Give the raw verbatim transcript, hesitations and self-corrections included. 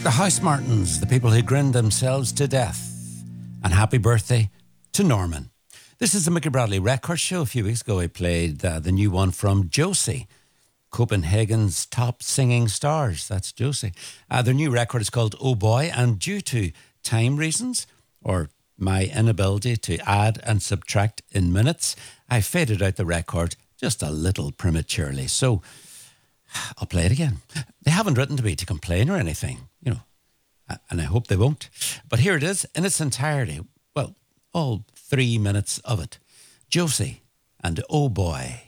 The House Martins, the people who grinned themselves to death. And happy birthday to Norman. This is the Mickey Bradley Record Show. A few weeks ago, I played uh, the new one from Josie, Copenhagen's top singing stars. That's Josie. Uh, their new record is called Oh Boy, and due to time reasons, or my inability to add and subtract in minutes, I faded out the record just a little prematurely. So I'll play it again. They haven't written to me to complain or anything, you know, and I hope they won't. But here it is in its entirety. Well, all three minutes of it. Josie and Oh Boy.